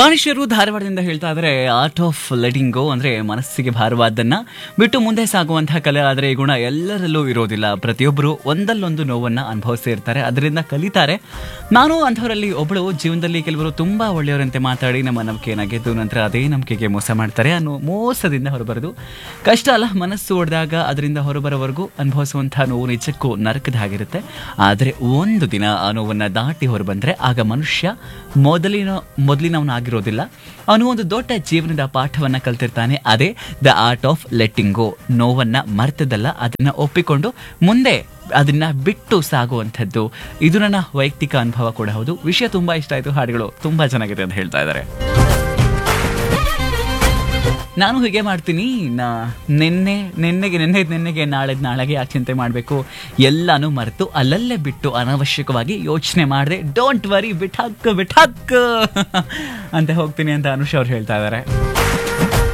ಪಾಣಿಶ್ಯರು ಧಾರವಾಡದಿಂದ ಹೇಳ್ತಾ ಇದ್ದಾರೆ art of letting ಗೋ ಅಂದ್ರೆ ಮನಸ್ಸಿಗೆ ಭಾರವಾದ್ದನ್ನ ಬಿಟ್ಟು ಮುಂದೆ ಸಾಗುವಂತಹ ಕಲೆ. ಆದರೆ ಈ ಗುಣ ಎಲ್ಲರಲ್ಲೂ ಇರೋದಿಲ್ಲ. ಪ್ರತಿಯೊಬ್ಬರು ಒಂದಲ್ಲೊಂದು ನೋವನ್ನ ಅನುಭವಿಸ್ತಾ ಇರ್ತಾರೆ, ಅದರಿಂದ ಕಲಿತಾರೆ. ನಾನು ಅಂಥವರಲ್ಲಿ ಒಬ್ಬಳು. ಜೀವನದಲ್ಲಿ ಕೆಲವರು ತುಂಬಾ ಒಳ್ಳೆಯವರಂತೆ ಮಾತಾಡಿ ನಮ್ಮ ನಂಬಿಕೆಯನ್ನ ಗೆದ್ದು ನಂತರ ಅದೇ ನಂಬಿಕೆಗೆ ಮೋಸ ಮಾಡ್ತಾರೆ. ಅನ್ನೋ ಮೋಸದಿಂದ ಹೊರಬರೋದು ಕಷ್ಟ ಅಲ್ಲ. ಮನಸ್ಸು ಒಡೆದಾಗ ಅದರಿಂದ ಹೊರಬರೋವರೆಗೂ ಅನುಭವಿಸುವಂತಹ ನೋವು ನಿಜಕ್ಕೂ ನರಕದ ಹಾಗಿರುತ್ತೆ. ಆದರೆ ಒಂದು ದಿನ ಆ ನೋವನ್ನ ದಾಟಿ ಹೊರಬಂದ್ರೆ ಆಗ ಮನುಷ್ಯ ಮೊದಲಿನವನಾಗಿರೋದಿಲ್ಲ. ಅವನು ಒಂದು ದೊಡ್ಡ ಜೀವನದ ಪಾಠವನ್ನ ಕಲ್ತಿರ್ತಾನೆ. ಅದೇ ದ ಆರ್ಟ್ ಆಫ್ ಲೆಟ್ಟಿಂಗ್ ಗೋ. ನೋವನ್ನ ಮರ್ತದಲ್ಲ, ಅದನ್ನ ಒಪ್ಪಿಕೊಂಡು ಮುಂದೆ ಅದನ್ನ ಬಿಟ್ಟು ಸಾಗುವಂಥದ್ದು. ಇದು ನನ್ನ ವೈಯಕ್ತಿಕ ಅನುಭವ ಕೂಡ ಹೌದು. ವಿಷಯ ತುಂಬಾ ಇಷ್ಟ ಆಯಿತು, ಹಾಡುಗಳು ತುಂಬಾ ಚೆನ್ನಾಗಿದೆ ಅಂತ ಹೇಳ್ತಾ ಇದ್ದಾರೆ. ನಾನು ಹೀಗೆ ಮಾಡ್ತೀನಿ. ನೆನ್ನೆಗೆ ನಾಳೆಗೆ ಯಾಕೆ ಚಿಂತೆ ಮಾಡಬೇಕು, ಎಲ್ಲಾನು ಮರೆತು ಅಲ್ಲಲ್ಲೇ ಬಿಟ್ಟು ಅನಾವಶ್ಯಕವಾಗಿ ಯೋಚನೆ ಮಾಡಿದೆ. ಡೋಂಟ್ ವರಿ, ಬಿಟ್ಟಾಕ್ ಅಂತ ಹೋಗ್ತೀನಿ ಅಂತ ಅನುಷ್ ಅವ್ರು ಹೇಳ್ತಾ ಇದ್ದಾರೆ.